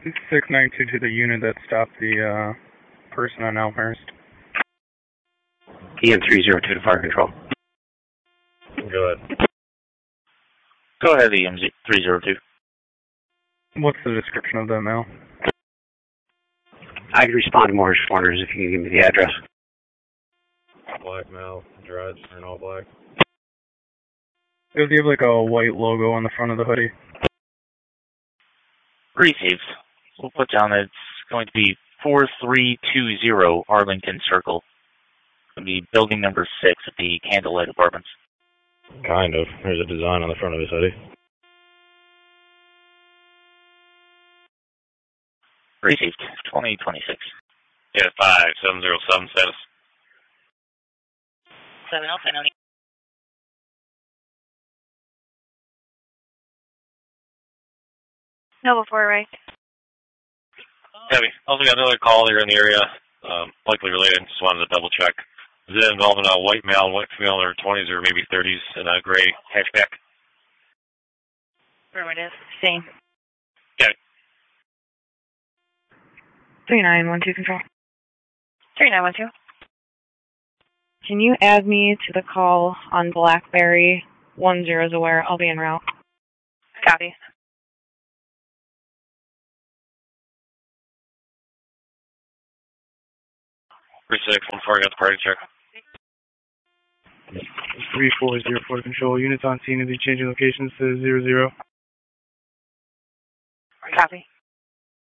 692 to the unit that stopped the person on Elmhurst. EM302 to fire control. Go ahead. Go ahead, EM302. What's the description of that mail? I can respond to more responders if you can give me the address. Black male, dreads, and all black. Does he have like a white logo on the front of the hoodie? Received. We'll put down that it's going to be 4320 Arlington Circle. It's going to be building number 6 at the Candlelight Apartments. Kind of. There's a design on the front of his hoodie. Received. 2026. Yeah, 5707 status. 7 Alpha, no need. No, before, right? Heavy. Also got another call here in the area, likely related. Just wanted to double check. Is it involving a white male, white female, or 20s or maybe 30s in a gray hatchback? Affirmative. Same. Okay. 3912 control. 3912. Can you add me to the call on Blackberry? 10 is aware. I'll be en route. Copy. Six, 14, got the party check. 3404 control. Units on scene will be changing locations to 00. Copy.